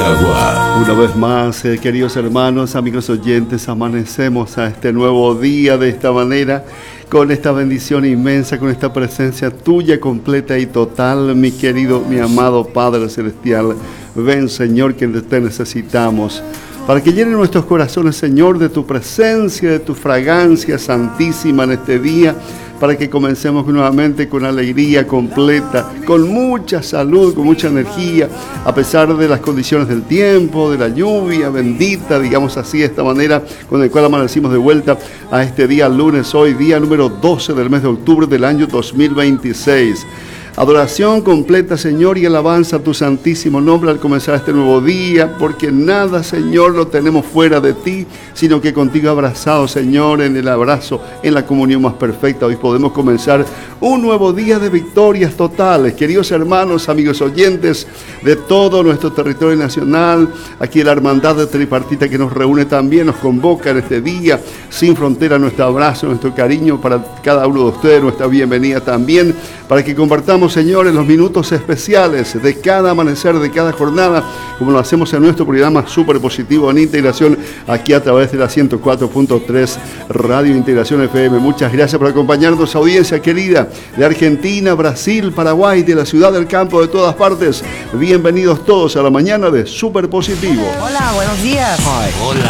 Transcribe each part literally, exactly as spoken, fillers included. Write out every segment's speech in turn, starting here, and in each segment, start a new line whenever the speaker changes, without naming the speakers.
Paniagua.
Una vez más, eh, queridos hermanos, amigos oyentes, amanecemos a este nuevo día de esta manera, con esta bendición inmensa, con esta presencia tuya completa y total, mi querido, mi amado Padre Celestial. Ven, Señor, que te necesitamos, para que llene nuestros corazones, Señor, de tu presencia, de tu fragancia santísima en este día, para que comencemos nuevamente con alegría completa, con mucha salud, con mucha energía, a pesar de las condiciones del tiempo, de la lluvia bendita, digamos así, de esta manera, con el cual amanecimos de vuelta a este día lunes, hoy día número doce del mes de octubre del año dos mil veintiséis. Adoración completa, Señor, y alabanza a tu santísimo nombre al comenzar este nuevo día, porque nada, Señor, lo tenemos fuera de ti, sino que contigo abrazados, Señor, en el abrazo, en la comunión más perfecta. Hoy podemos comenzar un nuevo día de victorias totales. Queridos hermanos, amigos oyentes de todo nuestro territorio nacional, aquí la hermandad de tripartita que nos reúne también, nos convoca en este día, sin frontera, nuestro abrazo, nuestro cariño para cada uno de ustedes, nuestra bienvenida también, para que compartamos, Señor, en los minutos especiales de cada amanecer, de cada jornada, como lo hacemos en nuestro programa Súper Positivo en Integración, aquí a través de la ciento cuatro punto tres Radio Integración F M. Muchas gracias por acompañarnos, audiencia querida de Argentina, Brasil, Paraguay, de la ciudad del campo, de todas partes. Bienvenidos todos a la mañana de Súper Positivo.
Hola, buenos días.
Ay,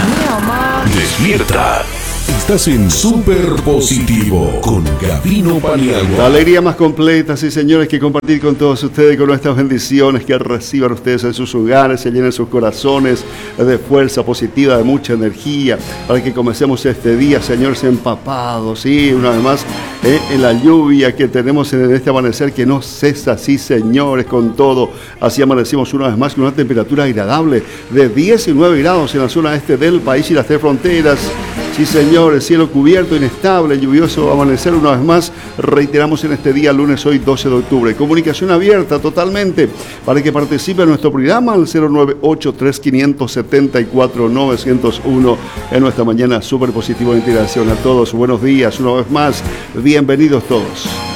hola. Despierta. Estás en Súper Positivo con Gabino Paniagua.
La alegría más completa, sí, señores, que compartir con todos ustedes, con nuestras bendiciones, que reciban ustedes en sus hogares, se llenen sus corazones de fuerza positiva, de mucha energía, para que comencemos este día, señores, empapados, sí, una vez más, eh, en la lluvia que tenemos en este amanecer, que no cesa, sí, señores, con todo. Así amanecimos una vez más con una temperatura agradable de diecinueve grados en la zona este del país y las tres fronteras. Sí, señores, cielo cubierto, inestable, lluvioso amanecer una vez más. Reiteramos en este día, lunes, hoy doce de octubre. Comunicación abierta totalmente para que participe en nuestro programa al cero nueve ocho tres cinco siete cuatro nueve cero uno en nuestra mañana Súper Positivo de Integración. A todos, buenos días, una vez más, bienvenidos todos.